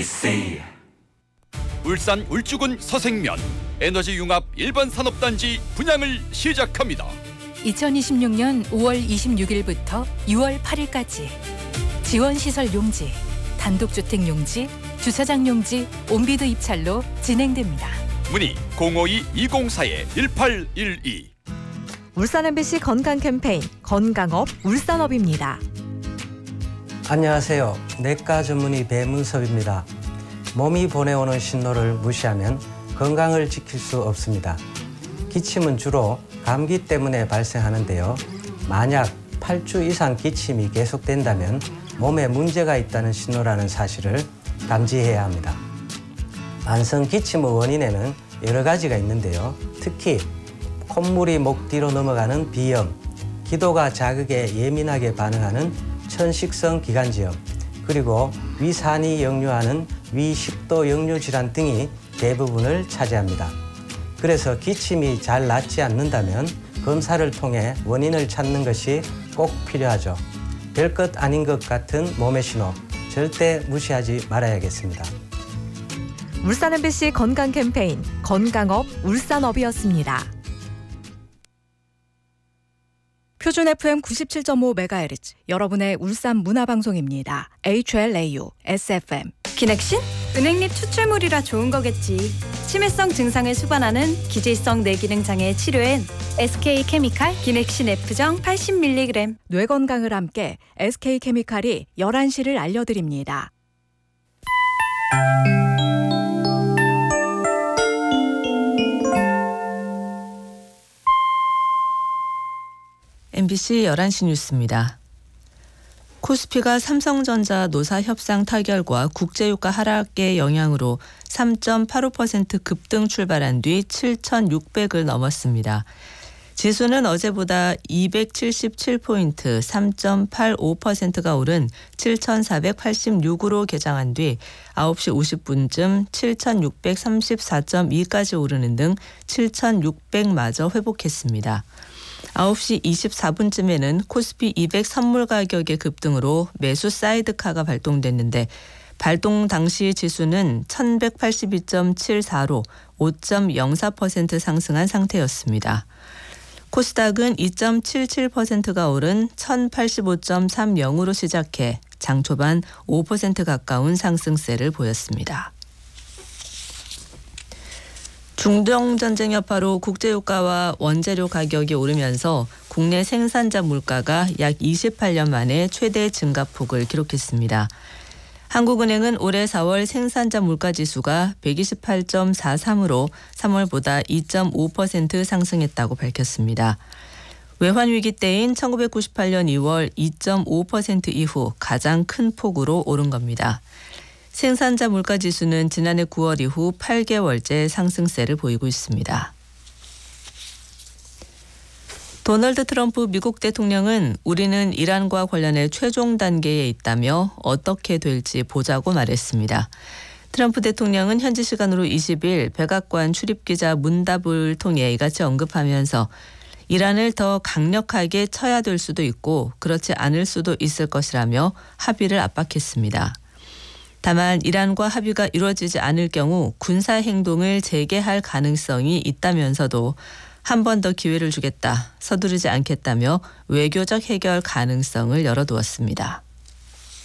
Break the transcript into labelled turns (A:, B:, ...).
A: MBC
B: 울산 울주군 서생면 에너지 융합 일반 산업단지 분양을 시작합니다.
C: 2026년 5월 26일부터 6월 8일까지 지원시설 용지, 단독주택 용지, 주차장 용지, 온비드 입찰로 진행됩니다.
B: 문의 052-204-1812.
D: 울산 MBC 건강 캠페인 건강업 울산업입니다.
E: 안녕하세요. 내과 전문의 배문섭입니다. 몸이 보내오는 신호를 무시하면 건강을 지킬 수 없습니다. 기침은 주로 감기 때문에 발생하는데요. 만약 8주 이상 기침이 계속된다면 몸에 문제가 있다는 신호라는 사실을 감지해야 합니다. 만성 기침의 원인에는 여러 가지가 있는데요. 특히 콧물이 목 뒤로 넘어가는 비염, 기도가 자극에 예민하게 반응하는 천식성 기관지염, 그리고 위산이 역류하는 위식도 역류 질환 등이 대부분을 차지합니다. 그래서 기침이 잘 낫지 않는다면 검사를 통해 원인을 찾는 것이 꼭 필요하죠. 별것 아닌 것 같은 몸의 신호, 절대 무시하지 말아야겠습니다.
D: 울산 MBC 건강 캠페인 건강업 울산업이었습니다. 표준 FM 97.5MHz 여러분의 울산 문화방송입니다. HLAU SFM.
F: 기넥신? 은행잎 추출물이라 좋은 거겠지. 치매성 증상을 수반하는 기질성 뇌기능 장애 치료엔 SK케미칼 기넥신 F정 80mg.
D: 뇌 건강을 함께 SK케미칼이 11시를 알려드립니다.
G: MBC 11시 뉴스입니다. 코스피가 삼성전자 노사 협상 타결과 국제유가 하락의 영향으로 3.85% 급등 출발한 뒤 7,600을 넘었습니다. 지수는 어제보다 277포인트 3.85%가 오른 7,486으로 개장한 뒤 9시 50분쯤 7,634.2까지 오르는 등 7,600마저 회복했습니다. 9시 24분쯤에는 코스피 200 선물 가격의 급등으로 매수 사이드카가 발동됐는데 발동 당시 지수는 1182.74로 5.04% 상승한 상태였습니다. 코스닥은 2.77%가 오른 1085.30으로 시작해 장 초반 5% 가까운 상승세를 보였습니다. 중동전쟁 여파로 국제유가와 원재료 가격이 오르면서 국내 생산자 물가가 약 28년 만에 최대 증가폭을 기록했습니다. 한국은행은 올해 4월 생산자 물가지수가 128.43으로 3월보다 2.5% 상승했다고 밝혔습니다. 외환위기 때인 1998년 2월 2.5% 이후 가장 큰 폭으로 오른 겁니다. 생산자 물가지수는 지난해 9월 이후 8개월째 상승세를 보이고 있습니다. 도널드 트럼프 미국 대통령은 우리는 이란과 관련해 최종 단계에 있다며 어떻게 될지 보자고 말했습니다. 트럼프 대통령은 현지 시간으로 20일 백악관 출입기자 문답을 통해 이같이 언급하면서 이란을 더 강력하게 쳐야 될 수도 있고 그렇지 않을 수도 있을 것이라며 합의를 압박했습니다. 다만 이란과 합의가 이루어지지 않을 경우 군사 행동을 재개할 가능성이 있다면서도 한 번 더 기회를 주겠다, 서두르지 않겠다며 외교적 해결 가능성을 열어두었습니다.